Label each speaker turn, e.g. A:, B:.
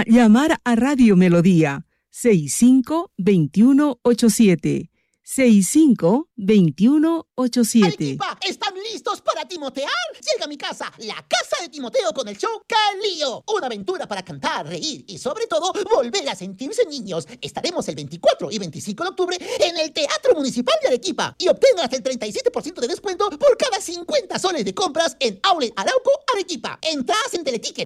A: llamar a Radio Melodía 65-2187. 65-2187.
B: Arequipa, ¿están listos para timotear? Llega a mi casa, la casa de Timoteo, con el show ¡Qué lío! Una aventura para cantar, reír y sobre todo volver a sentirse niños. Estaremos el 24 y 25 de octubre en el Teatro Municipal de Arequipa y obtengan hasta el 37% de descuento por cada 50 soles de compras en Outlet Arauco, Arequipa. Entradas en Teleticket.